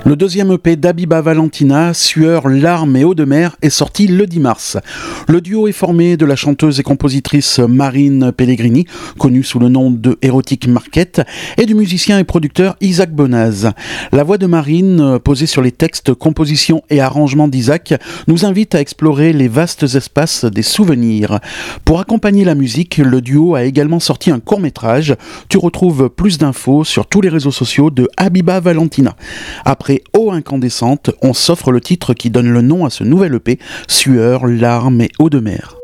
Le deuxième EP d'Habiba Valentina, Sueur, larmes et eau de mer, est sorti le 10 mars. Le duo est formé de la chanteuse et compositrice Marine Pellegrini, connue sous le nom de Erotic Market, et du musicien et producteur Isaac Bonaz. La voix de Marine, posée sur les textes, compositions et arrangements d'Isaac, nous invite à explorer les vastes espaces des souvenirs. Pour accompagner la musique, le duo a également sorti un court-métrage. Tu retrouves plus d'infos sur tous les réseaux sociaux de Habiba Valentina. Après Eau incandescente, on s'offre le titre qui donne le nom à ce nouvel EP, Sueur, larmes et eau de mer.